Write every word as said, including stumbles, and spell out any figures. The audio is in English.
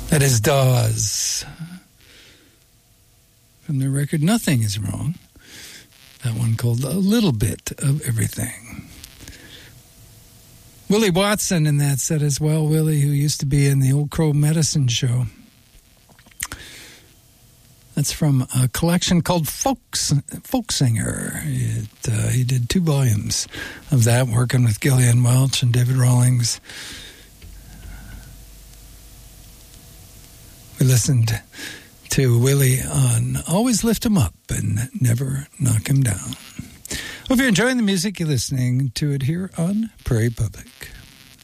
That is Dawes. From their record, Nothing Is Wrong. That one called A Little Bit of Everything. Willie Watson in that set as well. Willie, who used to be in the Old Crow Medicine Show. That's from a collection called Folks, Folk Singer. It, uh, he did two volumes of that, working with Gillian Welch and David Rawlings. We listened to Willie on Always Lift Him Up and Never Knock Him Down. Well, if you're enjoying the music, you're listening to it here on Prairie Public.